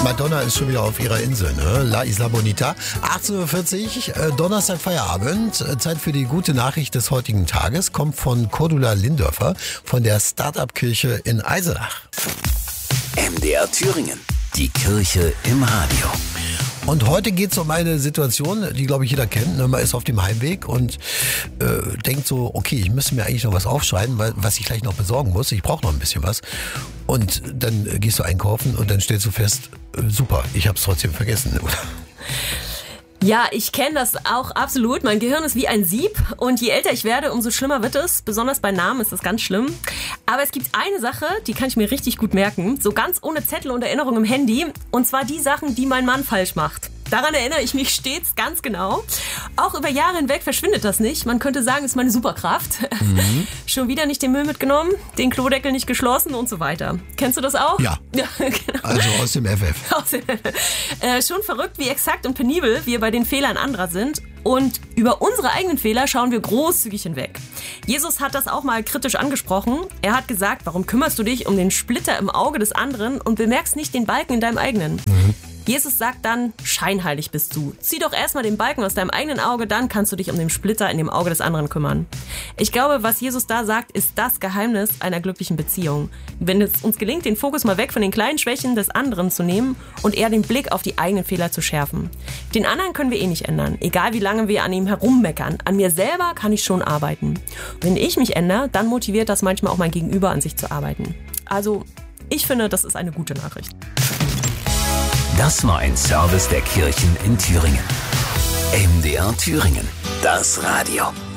Madonna ist schon wieder auf ihrer Insel, ne? La Isla Bonita. 18.40 Uhr, Donnerstag Feierabend. Zeit für die gute Nachricht des heutigen Tages. Kommt von Cordula Lindörfer von der Start-up-Kirche in Eisenach. MDR Thüringen. Die Kirche im Radio. Und heute geht es um eine Situation, die, glaube ich, jeder kennt. Man ist auf dem Heimweg und denkt so, okay, ich müsste mir eigentlich noch was aufschreiben, was ich gleich noch besorgen muss. Ich brauche noch ein bisschen was. Und dann gehst du einkaufen und dann stellst du fest, super, ich habe es trotzdem vergessen, oder? Ja, ich kenne das auch absolut. Mein Gehirn ist wie ein Sieb und je älter ich werde, umso schlimmer wird es. Besonders bei Namen ist das ganz schlimm. Aber es gibt eine Sache, die kann ich mir richtig gut merken. So ganz ohne Zettel und Erinnerung im Handy. Und zwar die Sachen, die mein Mann falsch macht. Daran erinnere ich mich stets ganz genau. Auch über Jahre hinweg verschwindet das nicht. Man könnte sagen, es ist meine Superkraft. Schon wieder nicht den Müll mitgenommen, den Klodeckel nicht geschlossen und so weiter. Kennst du das auch? Ja, genau. Also aus dem FF. Schon verrückt, wie exakt und penibel wir bei den Fehlern anderer sind. Und über unsere eigenen Fehler schauen wir großzügig hinweg. Jesus hat das auch mal kritisch angesprochen. Er hat gesagt, warum kümmerst du dich um den Splitter im Auge des anderen und bemerkst nicht den Balken in deinem eigenen? Jesus sagt dann, scheinheilig bist du. Zieh doch erstmal den Balken aus deinem eigenen Auge, dann kannst du dich um den Splitter in dem Auge des anderen kümmern. Ich glaube, was Jesus da sagt, ist das Geheimnis einer glücklichen Beziehung. Wenn es uns gelingt, den Fokus mal weg von den kleinen Schwächen des anderen zu nehmen und eher den Blick auf die eigenen Fehler zu schärfen. Den anderen können wir eh nicht ändern, egal wie lange wir an ihm herummeckern. An mir selber kann ich schon arbeiten. Wenn ich mich ändere, dann motiviert das manchmal auch mein Gegenüber, an sich zu arbeiten. Also, ich finde, das ist eine gute Nachricht. Das war ein Service der Kirchen in Thüringen. MDR Thüringen. Das Radio.